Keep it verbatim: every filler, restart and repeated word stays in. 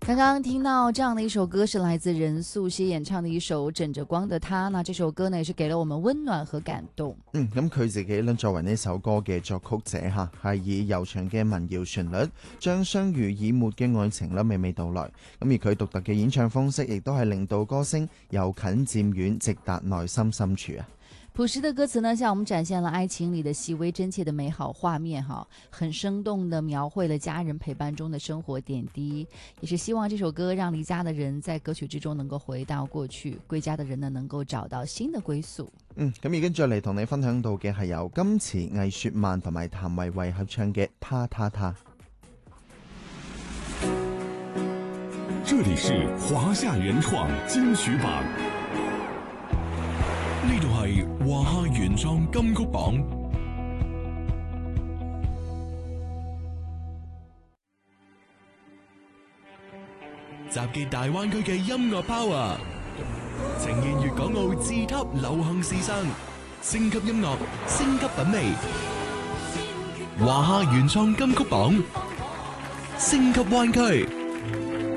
刚剛聽到這樣的一首歌是來自任素汐演唱的一首《枕着光的她》，那這首歌呢也是給了我們溫暖和感動。 嗯，咁佢自己呢作為呢首歌嘅作曲者吓，係以悠長嘅民謠旋律，將相濡以沫嘅愛情呢娓娓道來。咁而佢獨特嘅演唱方式，亦都係令到歌聲由近漸遠，直達內心深處啊。 樸實的歌詞呢，向我們展現了愛情裏的細微真切的美好畫面哈，很生動地描繪了家人陪伴中的生活點滴，也是希望這首歌讓離家的人在歌曲之中能夠回到過去，歸家的人呢能夠找到新的歸宿。 嗯，咁而跟住嚟同你分享到嘅係由金池、魏雪曼同埋譚維維合唱嘅《他他他》。 這裡是華夏原創金曲榜。呢度係華夏原創金曲榜，集結大灣區嘅音樂 power，呈現粵港澳自級流行時尚，升級音樂，升級品味。華夏原創金曲榜，升級灣區。